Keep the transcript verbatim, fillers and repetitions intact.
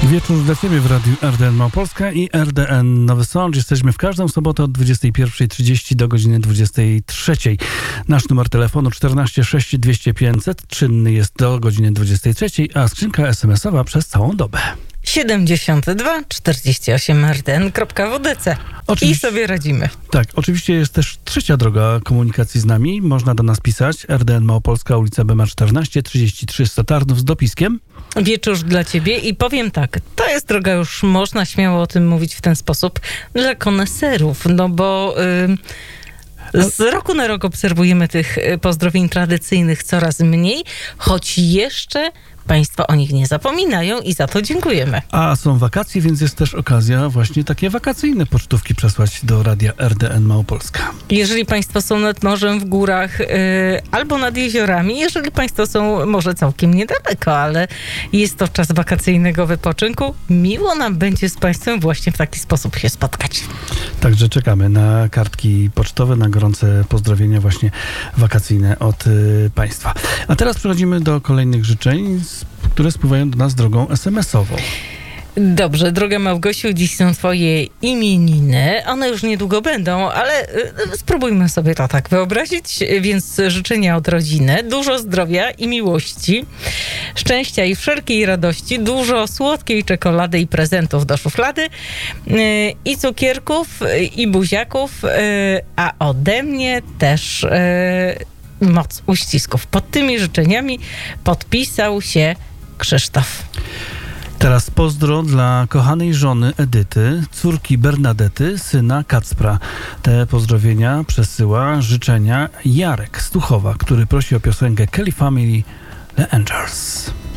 Wieczór dla Ciebie w Radiu R D N Małopolska i R D N Nowy Sącz. Jesteśmy w każdą sobotę od dwudziestej pierwszej trzydzieści do godziny dwudziestej trzeciej. Nasz numer telefonu czternaście sześć dwieście pięćset czynny jest do godziny dwudziestej trzeciej, a skrzynka es em esowa przez całą dobę. siedemdziesiąt dwa czterdzieści osiem r d n kropka w d c. I sobie radzimy. Tak, oczywiście jest też trzecia droga komunikacji z nami. Można do nas pisać. R D N Małopolska, ulica Bema czternaście, trzydzieści trzy sto Tarnów z dopiskiem. Wieczór dla ciebie i powiem tak, to jest droga, już można śmiało o tym mówić w ten sposób, dla koneserów, no bo... Yy... Z roku na rok obserwujemy tych pozdrowień tradycyjnych coraz mniej, choć jeszcze Państwo o nich nie zapominają i za to dziękujemy. A są wakacje, więc jest też okazja właśnie takie wakacyjne pocztówki przesłać do radia R D N Małopolska. Jeżeli Państwo są nad morzem, w górach yy, albo nad jeziorami, jeżeli Państwo są może całkiem niedaleko, ale jest to czas wakacyjnego wypoczynku, miło nam będzie z Państwem właśnie w taki sposób się spotkać. Także czekamy na kartki pocztowe, na gorące pozdrowienia właśnie wakacyjne od y, Państwa. A teraz przechodzimy do kolejnych życzeń, które spływają do nas drogą es em esową. Dobrze, droga Małgosiu, dziś są twoje imieniny. One już niedługo będą, ale y, spróbujmy sobie to tak wyobrazić. Więc życzenia od rodziny, dużo zdrowia i miłości, szczęścia i wszelkiej radości, dużo słodkiej czekolady i prezentów do szuflady, y, i cukierków, y, i buziaków, y, a ode mnie też... Y, moc uścisków. Pod tymi życzeniami podpisał się Krzysztof. Teraz pozdro dla kochanej żony Edyty, córki Bernadety, syna Kacpra. Te pozdrowienia przesyła życzenia Jarek z Tuchowa, który prosi o piosenkę Kelly Family The Angels.